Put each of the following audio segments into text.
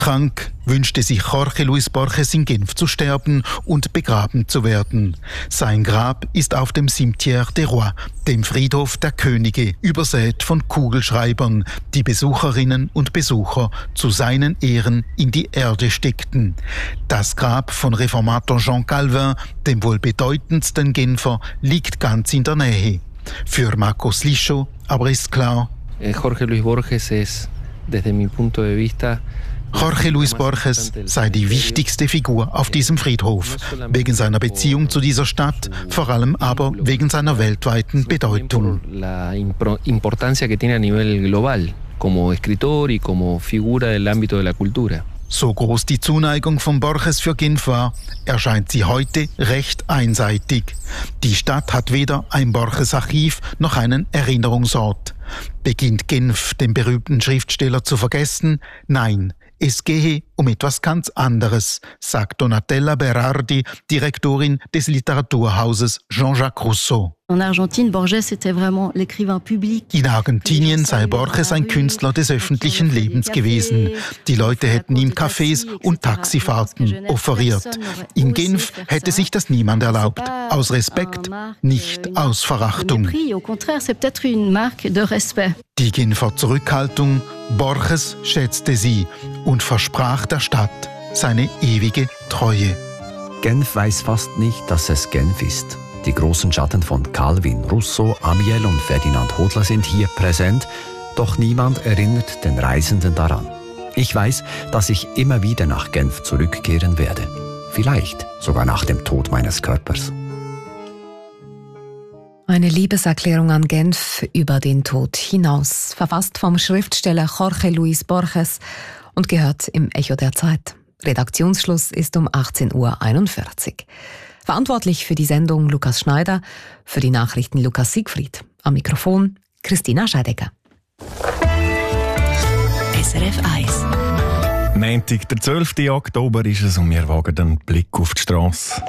Krank wünschte sich Jorge Luis Borges in Genf zu sterben und begraben zu werden. Sein Grab ist auf dem Cimetière des Rois, dem Friedhof der Könige, übersät von Kugelschreibern, die Besucherinnen und Besucher zu seinen Ehren in die Erde steckten. Das Grab von Reformator Jean Calvin, dem wohl bedeutendsten Genfer, liegt ganz in der Nähe. Für Marcos Liscio aber ist klar, Jorge Luis Borges ist, desde mi punto de vista, Jorge Luis Borges sei die wichtigste Figur auf diesem Friedhof, wegen seiner Beziehung zu dieser Stadt, vor allem aber wegen seiner weltweiten Bedeutung. La importancia que tiene a nivel global, como escritor y como figura del ámbito de la cultura. So groß die Zuneigung von Borges für Genf war, erscheint sie heute recht einseitig. Die Stadt hat weder ein Borges-Archiv noch einen Erinnerungsort. Beginnt Genf, den berühmten Schriftsteller, zu vergessen? Nein, es gehe um etwas ganz anderes, sagt Donatella Berardi, Direktorin des Literaturhauses Jean-Jacques Rousseau. In Argentinien sei Borges ein Künstler des öffentlichen Lebens gewesen. Die Leute hätten ihm Cafés und Taxifahrten offeriert. In Genf hätte sich das niemand erlaubt. Aus Respekt, nicht aus Verachtung. Die Genfer Zurückhaltung, Borges schätzte sie und versprach der Stadt seine ewige Treue. Genf weiß fast nicht, dass es Genf ist. Die großen Schatten von Calvin, Rousseau, Amiel und Ferdinand Hodler sind hier präsent, doch niemand erinnert den Reisenden daran. Ich weiß, dass ich immer wieder nach Genf zurückkehren werde. Vielleicht sogar nach dem Tod meines Körpers. Eine Liebeserklärung an Genf über den Tod hinaus, verfasst vom Schriftsteller Jorge Luis Borges und gehört im Echo der Zeit. Redaktionsschluss ist um 18:41 Uhr. Verantwortlich für die Sendung Lukas Schneider, für die Nachrichten Lukas Siegfried. Am Mikrofon Christina Scheidegger. SRF 1. Montag, der 12. Oktober ist es und wir wagen den Blick auf die Strasse.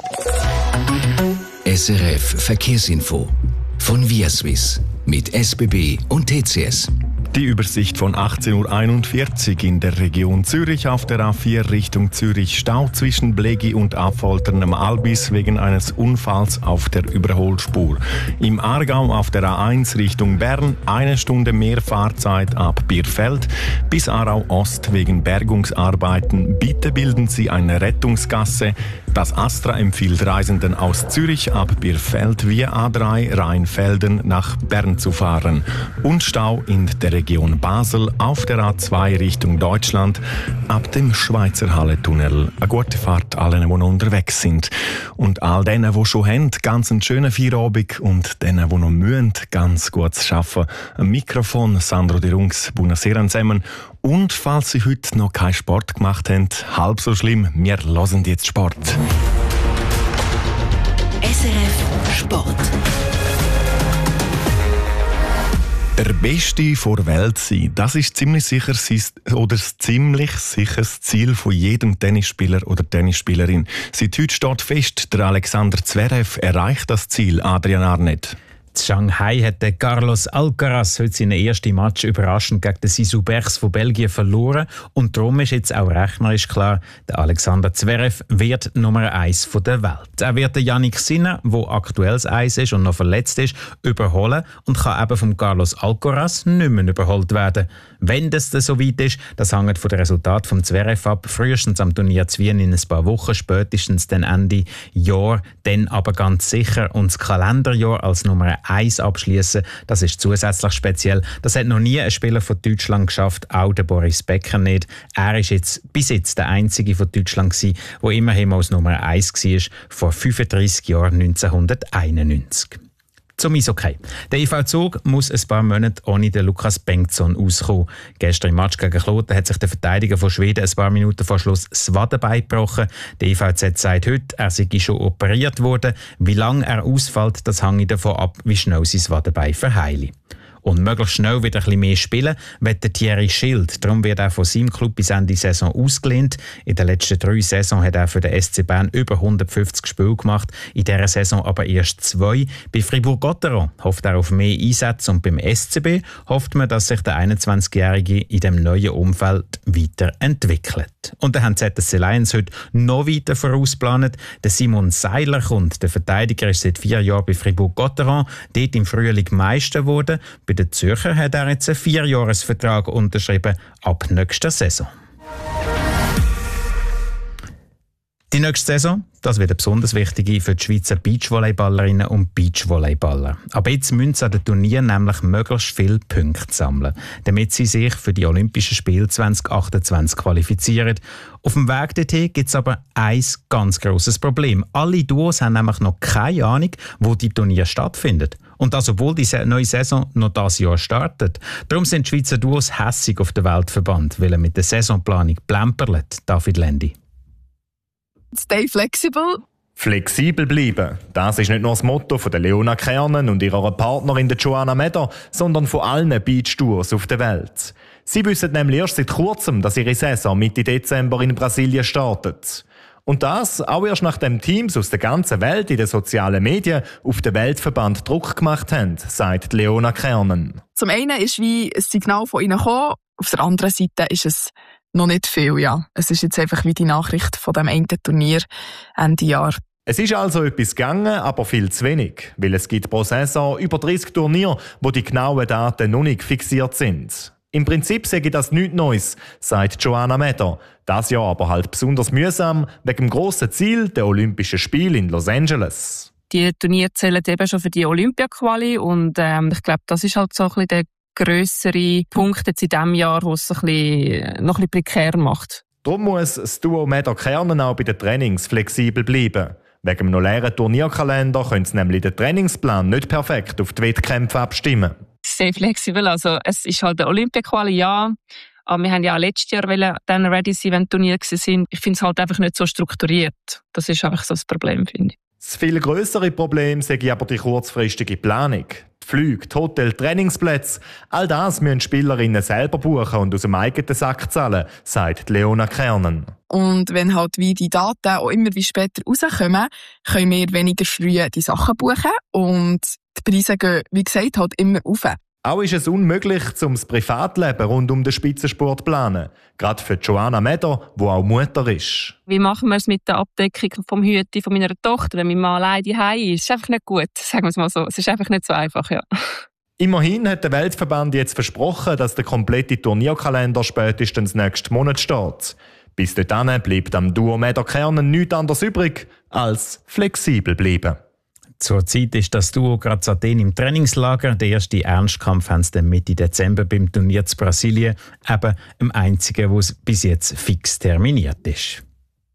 SRF Verkehrsinfo von ViaSwiss mit SBB und TCS. Die Übersicht von 18:41 Uhr in der Region Zürich auf der A4 Richtung Zürich. Stau zwischen Blegi und Affoltern am Albis wegen eines Unfalls auf der Überholspur. Im Aargau auf der A1 Richtung Bern 1 Stunde mehr Fahrzeit ab Bierfeld. Bis Aarau Ost wegen Bergungsarbeiten. Bitte bilden Sie eine Rettungsgasse. Das Astra empfiehlt Reisenden aus Zürich ab Bierfeld via A3 Rheinfelden nach Bern zu fahren. Und Stau in der Region Basel auf der A2 Richtung Deutschland ab dem Schweizer Halletunnel. Eine gute Fahrt allen, die noch unterwegs sind. Und all denen, die schon haben, ganz einen schönen Feierabend und denen, die noch müssen, ganz gutes Arbeiten. Am Mikrofon Sandro De Rungs, buonasera zusammen. Und falls Sie heute noch keinen Sport gemacht haben, halb so schlimm, wir hören jetzt Sport. SRF Sport. Der Beste vor Welt sein, das ist ziemlich sicher das Ziel von jedem Tennisspieler oder Tennisspielerin. Seit heute steht fest, der Alexander Zverev erreicht das Ziel, Adrian Arnett. In Shanghai hat der Carlos Alcaraz heute seinen ersten Match überraschend gegen den Sisou Bergs von Belgien verloren. Und darum ist jetzt auch rechnerisch klar, der Alexander Zverev wird Nummer 1 der Welt. Er wird den Jannik Sinner, der aktuell das Eis ist und noch verletzt ist, überholen und kann eben vom Carlos Alcaraz nicht mehr überholt werden. Wenn das so weit ist, das hängt von den Resultaten vom Zverev ab. Frühestens am Turnier zu Wien in ein paar Wochen, spätestens dann Ende Jahr, dann aber ganz sicher. Und das Kalenderjahr als Nummer 1 abschließen, das ist zusätzlich speziell. Das hat noch nie ein Spieler von Deutschland geschafft, auch der Boris Becker nicht. Er ist bis jetzt der einzige von Deutschland gewesen, der immerhin als Nummer 1 war, vor 35 Jahren, 1991. Zum Eishockey. Der IV Zug muss ein paar Monate ohne den Lukas Bengtsson auskommen. Gestern im Match gegen Kloten hat sich der Verteidiger von Schweden ein paar Minuten vor Schluss das Wadenbein gebrochen. Der IVZ sagt heute, er sei schon operiert worden. Wie lange er ausfällt, das hängt davon ab, wie schnell sein Wadenbein verheilt. Und möglichst schnell wieder ein bisschen mehr spielen, will der Thierry Schild. Darum wird er von seinem Club bis Ende Saison ausgelehnt. In den letzten 3 Saisons hat er für den SC Bern über 150 Spiele gemacht, in dieser Saison aber erst 2. Bei Fribourg-Gotteron hofft er auf mehr Einsätze und beim SCB hofft man, dass sich der 21-Jährige in dem neuen Umfeld weiterentwickelt. Welt. Und dann haben die ZSC Lions heute noch weiter vorausplant. Der Simon Seiler kommt. Der Verteidiger ist seit 4 Jahren bei Fribourg-Gotteron, dort im Frühling Meister geworden. Bei den Zürcher hat er jetzt einen 4-Jahres-Vertrag unterschrieben ab nächster Saison. Die nächste Saison, das wird eine besonders wichtige für die Schweizer Beachvolleyballerinnen und Beachvolleyballer. Aber jetzt müssen sie an den Turnieren nämlich möglichst viele Punkte sammeln, damit sie sich für die Olympischen Spiele 2028 qualifizieren. Auf dem Weg dorthin gibt es aber ein ganz grosses Problem. Alle Duos haben nämlich noch keine Ahnung, wo die Turniere stattfinden. Und das, obwohl die neue Saison noch dieses Jahr startet. Darum sind die Schweizer Duos hässig auf den Weltverband, weil er mit der Saisonplanung plemperlet. David Lendi. Stay flexible. Flexibel bleiben. Das ist nicht nur das Motto von der Leona Kernen und ihrer Partnerin der Joanna Meder, sondern von allen Beach-Tours auf der Welt. Sie wissen nämlich erst seit kurzem, dass ihre Saison Mitte Dezember in Brasilien startet. Und das auch erst nachdem Teams aus der ganzen Welt in den sozialen Medien auf den Weltverband Druck gemacht haben, sagt Leona Kernen. Zum einen ist wie ein Signal von ihnen gekommen, auf der anderen Seite ist es noch nicht viel, ja. Es ist jetzt einfach wie die Nachricht von dem einen Turnier Ende Jahr. Es ist also etwas gegangen, aber viel zu wenig, weil es gibt pro Saison über 30 Turniere, wo die genauen Daten noch nicht fixiert sind. Im Prinzip sage ich das nichts Neues, sagt Joanna Meder. Das Jahr aber halt besonders mühsam, wegen dem grossen Ziel der Olympischen Spiele in Los Angeles. Die Turniere zählen eben schon für die Olympia-Quali und ich glaube, das ist halt so ein bisschen der grössere Punkt jetzt in diesem Jahr, wo es noch ein bisschen prekär macht. Darum muss das Duo Meder Kernen auch bei den Trainings flexibel bleiben. Wegen dem noch leeren Turnierkalender können sie nämlich den Trainingsplan nicht perfekt auf die Wettkämpfe abstimmen. Sehr flexibel, also es ist halt der Olympia-Quali, ja. Aber wir haben ja auch letztes Jahr dann ready sein, wenn Turniere waren. Ich finde es halt einfach nicht so strukturiert. Das ist einfach so das Problem, finde ich. Das viel grössere Problem sehe ich aber die kurzfristige Planung. Die Flüge, die Hotels, Trainingsplätze, all das müssen die Spielerinnen selber buchen und aus dem eigenen Sack zahlen, sagt Leona Kernen. Und wenn halt wie die Daten auch immer wie später rauskommen, können wir weniger früh die Sachen buchen und die Preise gehen, wie gesagt, halt immer rauf. Auch ist es unmöglich, das Privatleben rund um den Spitzensport zu planen. Gerade für Joanna Meder, die auch Mutter ist. Wie machen wir es mit der Abdeckung vom Hüte von meiner Tochter, wenn mein Mann alleine zu Hause ist? Das ist einfach nicht gut, sagen wir es mal so. Es ist einfach nicht so einfach, ja. Immerhin hat der Weltverband jetzt versprochen, dass der komplette Turnierkalender spätestens nächsten Monat steht. Bis dahin bleibt am Duo Meder Kernen nichts anderes übrig, als flexibel bleiben. Zurzeit ist das Duo gerade zu Athen im Trainingslager. Den ersten Ernstkampf haben sie dann Mitte Dezember beim Turnier zu Brasilien, eben dem einzigen, wo es bis jetzt fix terminiert ist.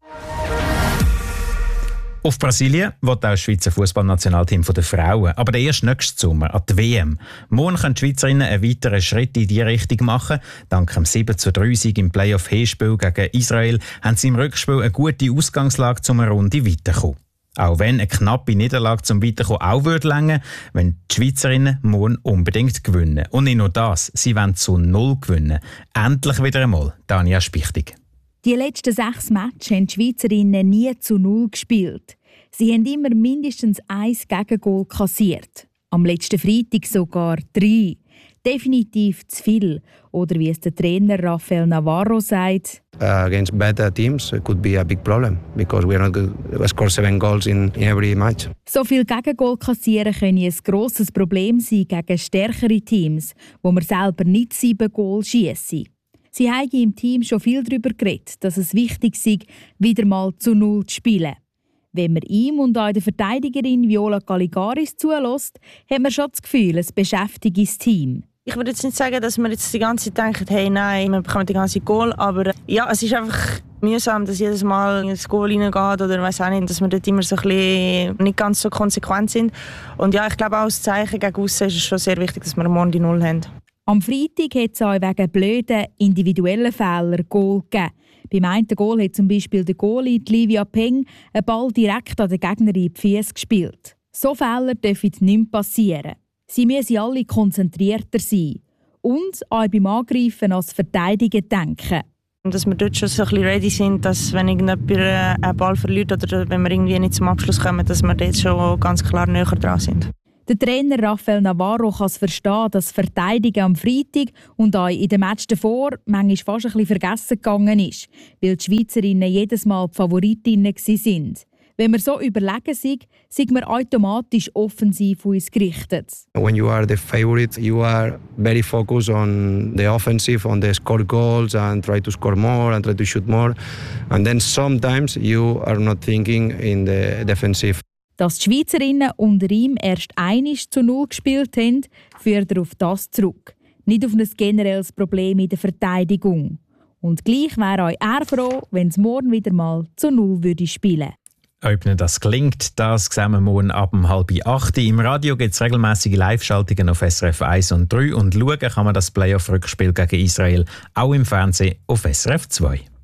Auf Brasilien will auch das Schweizer Fußballnationalteam der Frauen, aber erst nächsten Sommer an die WM. Morgen können die Schweizerinnen einen weiteren Schritt in diese Richtung machen. Dank dem 7:3-Sieg im Playoff-Hinspiel gegen Israel haben sie im Rückspiel eine gute Ausgangslage, um eine Runde weiterzukommen. Auch wenn eine knappe Niederlage zum Weiterkommen auch reichen, wenn die Schweizerinnen morgen unbedingt gewinnen. Und nicht nur das, sie wollen zu 0 gewinnen. Endlich wieder einmal, Tanja Spichtig. Die letzten 6 Matches haben die Schweizerinnen nie zu 0 gespielt. Sie haben immer mindestens 1 Gegengol kassiert. Am letzten Freitag sogar 3. Definitiv zu viel. Oder wie es der Trainer Rafael Navarro sagt. Against better teams it could be a big problem because we are not going to score 7 goals in every match. So viel Gegengol kassieren können ein grosses Problem sein gegen stärkere Teams, wo man selber nicht 7 Goal schiessen. Sie haben im Team schon viel darüber geredet, dass es wichtig sei, wieder mal zu 0 zu spielen. Wenn man ihm und auch der Verteidigerin Viola Caligaris zulässt, hat man schon das Gefühl, es beschäftigt das Team. Ich würde jetzt nicht sagen, dass wir jetzt die ganze Zeit denken, hey, nein, wir bekommen die ganze Goal, aber ja, es ist einfach mühsam, dass jedes Mal ins Goal reingeht oder weiss auch nicht, dass wir dort immer so ein bisschen nicht ganz so konsequent sind. Und ja, ich glaube auch als Zeichen gegen aussen ist es schon sehr wichtig, dass wir morgen die 0 haben. Am Freitag hat es auch wegen blöden individuellen Fehlern Goal gegeben. Beim einen Goal hat zum Beispiel der Goalie Livia Peng einen Ball direkt an den Gegner in die Füße gespielt. So Fehler dürfen nicht mehr passieren. Sie müssen alle konzentrierter sein und auch beim Angreifen als Verteidigen denken. Dass wir dort schon so ein bisschen ready sind, dass wenn irgendjemand einen Ball verliert oder wenn wir irgendwie nicht zum Abschluss kommen, dass wir dort schon ganz klar näher dran sind. Der Trainer Rafael Navarro kann es verstehen, dass Verteidigen am Freitag und auch in den Match davor manchmal fast ein bisschen vergessen gegangen ist, weil die Schweizerinnen jedes Mal die Favoritinnen waren. Wenn wir so überlegen sind wir automatisch offensiv auf uns gerichtet. When you are the favorite, you are very focused on the offensive, on the score goals and try to score more and try to shoot more. And then sometimes you are not thinking in the defensive. Dass die Schweizerinnen unter ihm erst 1:0 gespielt haben, führt er auf das zurück. Nicht auf ein generelles Problem in der Verteidigung. Und gleich wäre auch er froh, wenn es morgen wieder mal zu 0 würde spielen. Ob nicht das gelingt, das sehen wir morgen ab 7:30. Im Radio gibt es regelmäßige Live-Schaltungen auf SRF 1 und 3 und schauen kann man das Playoff-Rückspiel gegen Israel auch im Fernsehen auf SRF 2.